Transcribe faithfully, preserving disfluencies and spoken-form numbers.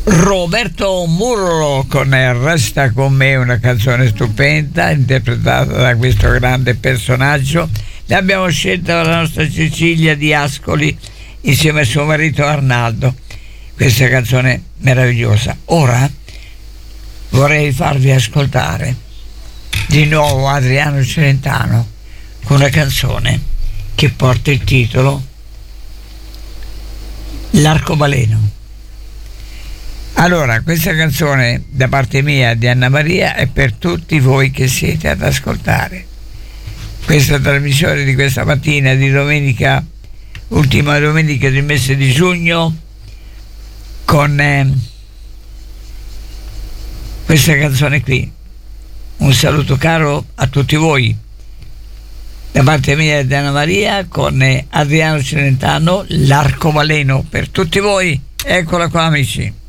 Roberto Murro con Resta con me, una canzone stupenda interpretata da questo grande personaggio. L'abbiamo scelta la nostra Cecilia di Ascoli insieme a suo marito Arnaldo, questa canzone meravigliosa. Ora vorrei farvi ascoltare di nuovo Adriano Celentano con una canzone che porta il titolo L'arcobaleno. Allora, questa canzone da parte mia di Anna Maria è per tutti voi che siete ad ascoltare questa trasmissione di questa mattina di domenica, ultima domenica del mese di giugno, con eh, questa canzone qui. Un saluto caro a tutti voi da parte mia di Anna Maria con eh, Adriano Celentano, L'arcobaleno per tutti voi. Eccola qua, amici.